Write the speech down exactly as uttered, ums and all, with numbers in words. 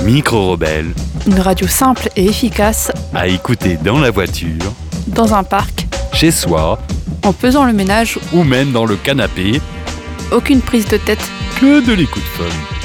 Micro-Rebelle, Une radio simple et efficace, à écouter dans la voiture, dans un parc, chez soi, en faisant le ménage, ou même dans le canapé, aucune prise de tête. que de l'écoute fun.